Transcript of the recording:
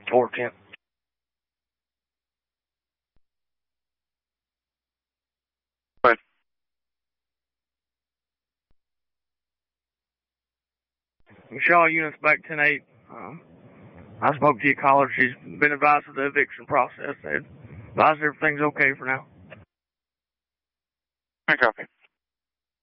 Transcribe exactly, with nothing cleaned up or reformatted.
Four ten. But Michelle, units back ten eight. Um, I spoke to your caller. She's been advised of the eviction process. They advised everything's okay for now. I copy.